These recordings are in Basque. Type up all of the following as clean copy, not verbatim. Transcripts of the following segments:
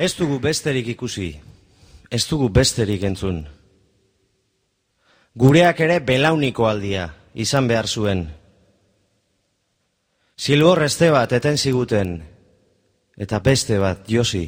Ez dugu besterik ikusi, ez dugu besterik entzun. Gureak ere belauniko aldia izan behar zuen. Zilborrezte bat eten ziguten, eta beste bat josi.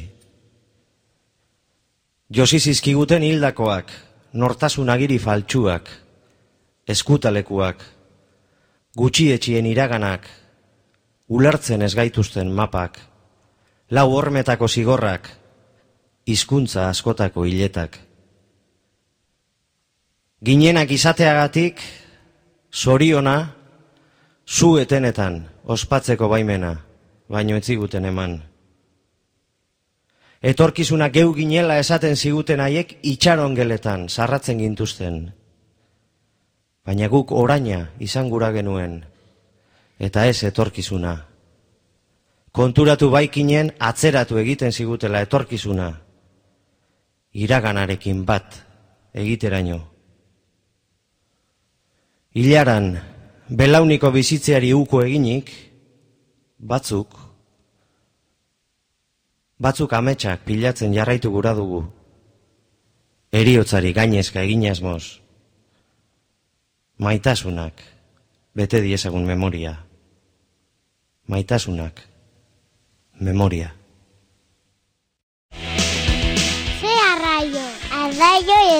Josi zizkiguten hildakoak, nortasun agiri faltsuak, eskutalekuak, gutxietxien iraganak, ulertzen ez gaituzten mapak, lau hormetako zigorrak, hizkuntza askotako hiletak. Ginenak izateagatik, zoriona, zu etenetan ospatzeko baimena, baino ez ziguten eman. Etorkizuna geu ginela esaten ziguten haiek itxarongeletan sarratzen gintuzten. Baina guk oraina izan gura genuen, eta ez etorkizuna. Konturatu baikinen atzeratu egiten zigutela etorkizuna, iraganarekin bat egiteraino. Hilaran, belauniko bizitzeari uko eginik, batzuk ametsak pilatzen jarraitu gura dugu. Heriotzari gainezka egin asmoz. Maitasunak bete diezagun memoria. Maitasunak memoria. Ze arraio